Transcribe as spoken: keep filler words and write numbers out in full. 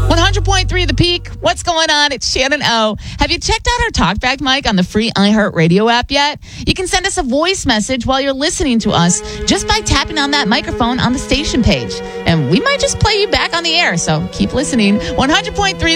one hundred point three The Peak. What's going on? It's Shannon O. Have you checked out our TalkBack mic on the free iHeartRadio app yet? You can send us a voice message while you're listening to us just by tapping on that microphone on the station page. And we might just play you back on the air, so keep listening. one hundred point three